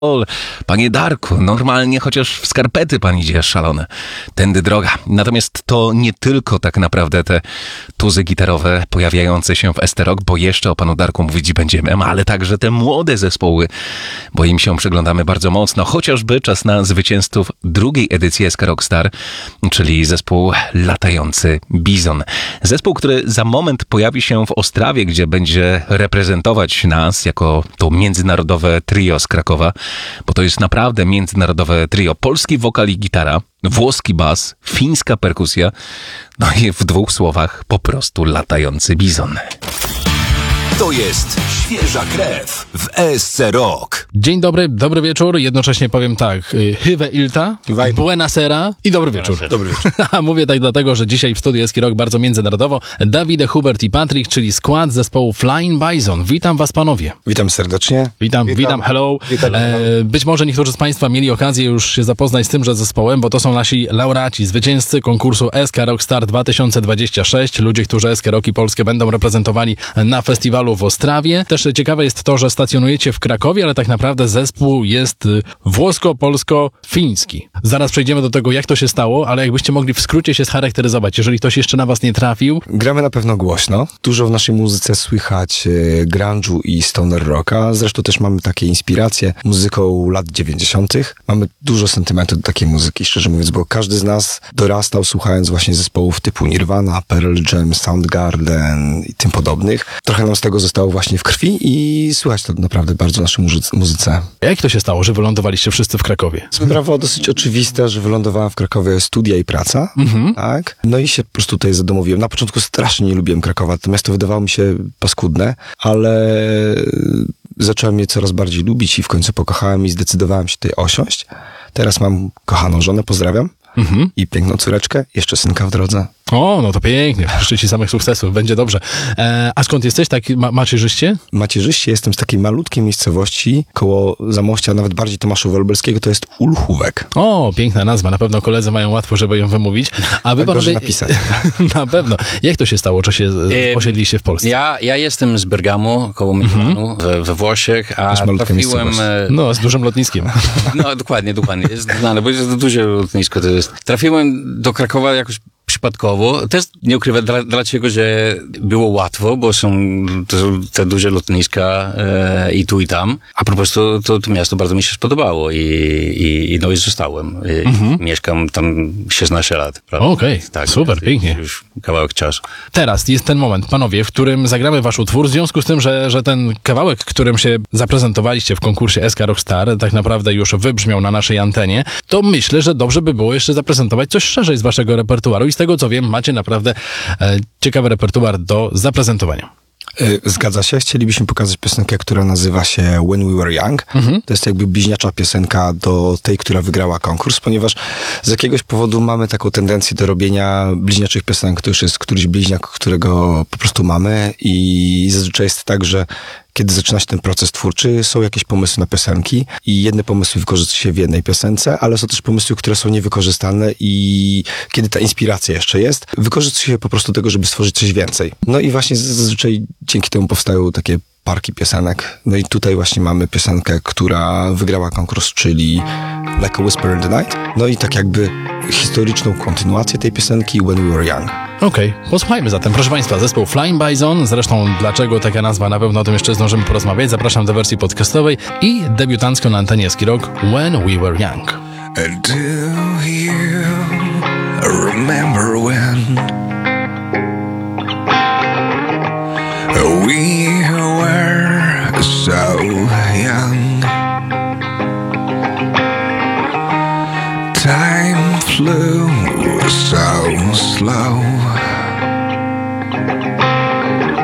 Panie Darku, normalnie chociaż w skarpety pan idzie szalone. Tędy droga. Natomiast to nie tylko tak naprawdę te tuzy gitarowe pojawiające się w Esterok, bo jeszcze o panu Darku mówić będziemy, ale także te młode zespoły, bo im się przyglądamy bardzo mocno. Chociażby czas na zwycięzców drugiej edycji SK Rockstar, czyli zespół Latający Bizon. Zespół, który za moment pojawi się w Ostrawie, gdzie będzie reprezentować nas jako to międzynarodowe trio z Krakowa, bo to jest naprawdę międzynarodowe trio. Polski wokal i gitara, włoski bas, fińska perkusja, no i w dwóch słowach po prostu latający bizon. To jest świeża krew w ESC Rock. Dzień dobry, dobry wieczór. Jednocześnie powiem tak, Hyve Ilta, Buena Sera i dobry wieczór. Dobry wieczór. A mówię tak dlatego, że dzisiaj w studiu ESC Rock bardzo międzynarodowo Davide, Hubert i Patryk, czyli skład zespołu Flying Bison. Witam was panowie. Witam serdecznie. Witam, hello. Być może niektórzy z państwa mieli okazję już się zapoznać z tymże zespołem, bo to są nasi laureaci, zwycięzcy konkursu SK Rockstar 2026. Ludzie, którzy SK Rock i Polskę będą reprezentowali na festiwalu w Ostrawie. Też ciekawe jest to, że stacjonujecie w Krakowie, ale tak naprawdę zespół jest włosko-polsko-fiński. Zaraz przejdziemy do tego, jak to się stało, ale jakbyście mogli w skrócie się scharakteryzować, jeżeli ktoś jeszcze na was nie trafił. Gramy na pewno głośno. Dużo w naszej muzyce słychać grunge'u i stoner rocka. Zresztą też mamy takie inspiracje muzyką lat 90. Mamy dużo sentymentu do takiej muzyki, szczerze mówiąc, bo każdy z nas dorastał słuchając właśnie zespołów typu Nirvana, Pearl Jam, Soundgarden i tym podobnych. Trochę nam z tego zostało właśnie w krwi i słychać to naprawdę bardzo w naszej muzyce. Jak to się stało, że wylądowaliście wszyscy w Krakowie? Sprawa dosyć oczywista, że wylądowałem w Krakowie studia i praca, tak? No i się po prostu tutaj zadomowiłem. Na początku strasznie nie lubiłem Krakowa, to miasto wydawało mi się paskudne, ale zacząłem je coraz bardziej lubić i w końcu pokochałem i zdecydowałem się tutaj osiąść. Teraz mam kochaną żonę, pozdrawiam. I piękną córeczkę, jeszcze synka w drodze. O, no to pięknie. Życzę ci samych sukcesów, będzie dobrze. A skąd jesteś? Macierzyście? Macierzyście, jestem z takiej malutkiej miejscowości koło Zamościa, nawet bardziej Tomaszowa Lubelskiego, to jest Ulchówek. O, piękna nazwa. Na pewno koledzy mają łatwo, żeby ją wymówić. A wy panowie... napisać. Na pewno. Jak to się stało, że się osiedliście w Polsce? Ja jestem z Bergamo, koło Milanu, we Włoszech, a trafiłem... No, z dużym lotniskiem. No, dokładnie. Jest znane, bo jest duże lotnisko to jest. Trafiłem do Krakowa jakoś przypadkowo. Też nie ukrywam dlaczego, że było łatwo, bo są te duże lotniska i tu i tam. A po prostu to miasto bardzo mi się spodobało i zostałem. Mieszkam tam 16 lat. Okej, tak, super, pięknie. Już kawałek czasu. Teraz jest ten moment, panowie, w którym zagramy wasz utwór. W związku z tym, że ten kawałek, którym się zaprezentowaliście w konkursie SK Rockstar, tak naprawdę już wybrzmiał na naszej antenie, to myślę, że dobrze by było jeszcze zaprezentować coś szerzej z waszego repertuaru. I z tego co wiem, macie naprawdę ciekawy repertuar do zaprezentowania. Zgadza się. Chcielibyśmy pokazać piosenkę, która nazywa się When We Were Young. To jest jakby bliźniacza piosenka do tej, która wygrała konkurs, ponieważ z jakiegoś powodu mamy taką tendencję do robienia bliźniaczych piosenek. To już jest któryś bliźniak, którego po prostu mamy i zazwyczaj jest tak, że kiedy zaczyna się ten proces twórczy, są jakieś pomysły na piosenki i jedne pomysły wykorzystuje się w jednej piosence, ale są też pomysły, które są niewykorzystane i kiedy ta inspiracja jeszcze jest, wykorzystuje się po prostu tego, żeby stworzyć coś więcej. No i właśnie zazwyczaj dzięki temu powstają takie parki piosenek. No i tutaj właśnie mamy piosenkę, która wygrała konkurs, czyli Like a Whisper in the Night. No i tak jakby historyczną kontynuację tej piosenki When We Were Young. Okej, posłuchajmy zatem, proszę państwa, zespół Flying Bison, zresztą dlaczego taka nazwa, na pewno o tym jeszcze zdążymy porozmawiać. Zapraszam do wersji podcastowej i debiutancko na antenie ESC Rock When We Were Young. Do you remember when we were so young? Time flew so slow.